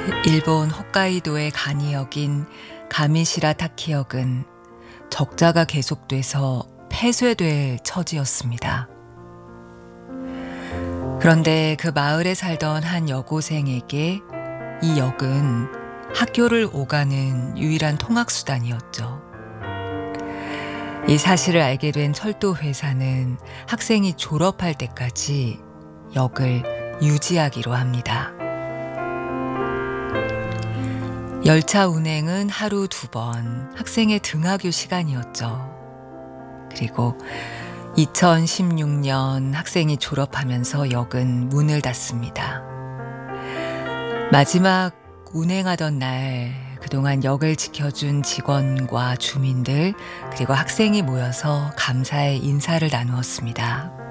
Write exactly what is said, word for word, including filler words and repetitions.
일본 홋카이도의 가니역인 가미시라타키역은 적자가 계속돼서 폐쇄될 처지였습니다. 그런데 그 마을에 살던 한 여고생에게 이 역은 학교를 오가는 유일한 통학수단이었죠. 이 사실을 알게 된 철도 회사는 학생이 졸업할 때까지 역을 유지하기로 합니다. 열차 운행은 하루 두 번, 학생의 등하교 시간이었죠. 그리고 이천십육 년 학생이 졸업하면서 역은 문을 닫습니다. 마지막 운행하던 날, 그동안 역을 지켜준 직원과 주민들, 그리고 학생이 모여서 감사의 인사를 나누었습니다.